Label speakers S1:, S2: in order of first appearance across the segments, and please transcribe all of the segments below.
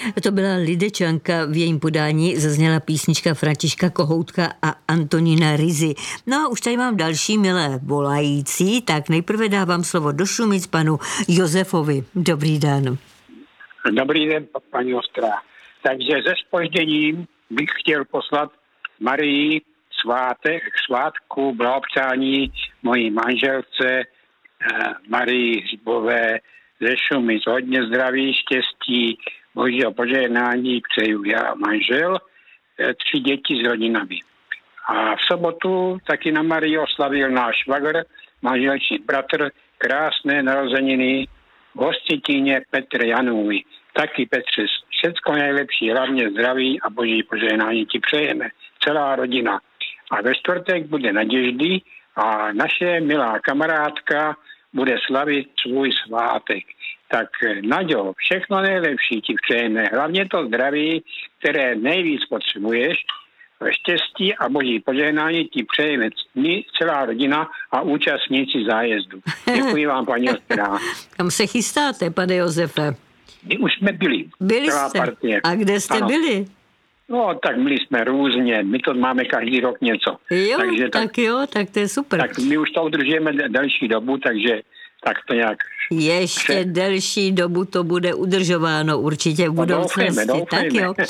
S1: To byla Lidečanka, v jejím podání zazněla písnička Františka Kohoutka a Antonína Ryzy. No a už tady mám další milé volající, tak nejprve dávám slovo do Šumic panu Josefovi. Dobrý den.
S2: Dobrý den, paní Ostrá. Takže se zpožděním bych chtěl poslat Marii svátku blahopřání mojí manželce Marii Hřibové ze Šumic. Hodně zdraví, štěstí, božího požehnání přeju já a manžel, 3 děti s rodinami. A v sobotu taky na Marii oslavil náš švagr, manželčí bratr, krásné narozeniny v Hostitíně Petr Janůvi. Taky Petře, všecko nejlepší, hlavně zdraví a boží požehnání ti přejeme. Celá rodina. A ve čtvrtek bude Naděždy a naše milá kamarádka bude slavit svůj svátek. Tak Naďo, všechno nejlepší ti přejeme. Hlavně to zdraví, které nejvíc potřebuješ. Štěstí a boží požehnání ti přejeme my, celá rodina a účastníci zájezdu. Děkuji vám, paní Ostrá.
S1: Kam se chystáte, pane Josefe?
S2: My už jsme byli.
S1: Byli jste?
S2: Partie.
S1: A kde jste byli?
S2: No, tak byli jsme různě. My to máme každý rok něco.
S1: Jo, tak to je super.
S2: Tak my už to udržujeme delší dobu, takže tak to nějak...
S1: Ještě delší dobu to bude udržováno určitě v budoucnosti.
S2: Doufejme.
S1: Tak jo,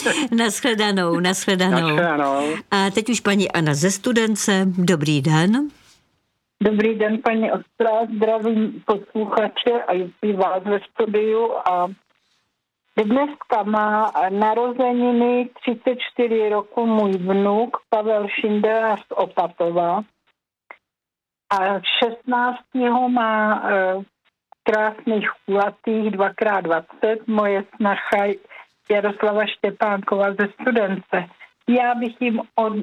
S1: nashledanou. A teď už paní Anna ze Studence. Dobrý den.
S3: Dobrý den, paní Ostrá, zdravím posluchače a i vás ve studiu. A dneska má narozeniny 34 roku můj vnuk Pavel Šindelář z Opatova a 16. má krásných kulatých 2x20 moje snacha Jaroslava Štěpánková ze Studence. Já bych jim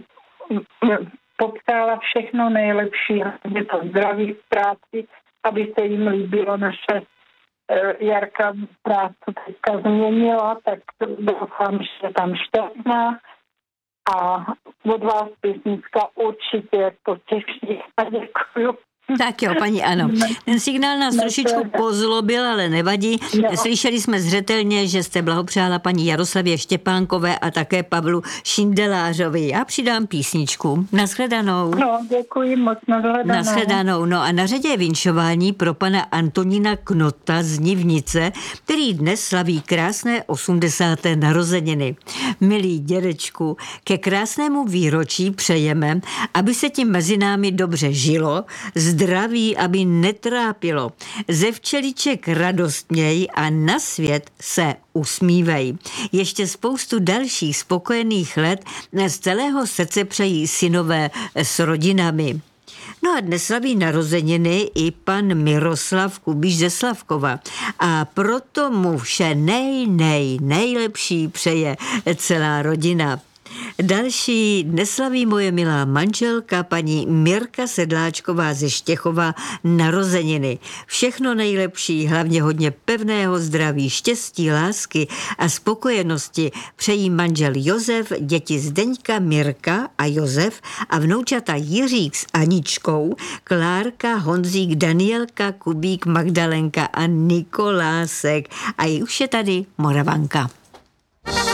S3: popřála všechno nejlepší, hlavně to zdraví v práci, aby se jim líbilo naše Jarka práci teďka změnila, tak doufám, že je tam šťastná a od vás písnička určitě potěší a děkuju.
S1: Tak jo, paní Ano. Ten signál nás trošičku pozlobil, ale nevadí. Slyšeli jsme zřetelně, že jste blahopřála paní Jaroslavě Štěpánkové a také Pavlu Šindelářovi. Já přidám písničku. Nashledanou.
S3: No, děkuji moc,
S1: nashledanou. No a na řadě je vinšování pro pana Antonína Knota z Nivnice, který dnes slaví krásné 80. narozeniny. Milý dědečku, ke krásnému výročí přejeme, aby se tím mezi námi dobře žilo, zdraví, aby netrápilo. Ze včeliček radost měj a na svět se usmívej. Ještě spoustu dalších spokojených let z celého srdce přejí synové s rodinami. No a dnes slaví narozeniny i pan Miroslav Kubíš ze Slavkova. A proto mu vše nejlepší přeje celá rodina. Další dnes slaví moje milá manželka, paní Mirka Sedláčková ze Štěchova narozeniny. Všechno nejlepší, hlavně hodně pevného zdraví, štěstí, lásky a spokojenosti přejí manžel Josef, děti Zdeňka, Mirka a Josef a vnoučata Jiřík s Aničkou, Klárka, Honzík, Danielka, Kubík, Magdalenka a Nikolásek. A už je tady Moravanka.